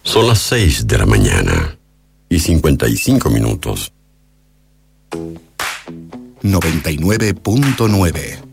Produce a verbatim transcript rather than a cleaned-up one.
Son las seis de la mañana y cincuenta y cinco minutos. noventa y nueve punto nueve